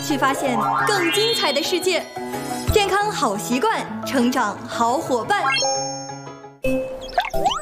去发现更精彩的世界。健康好习惯，成长好伙伴。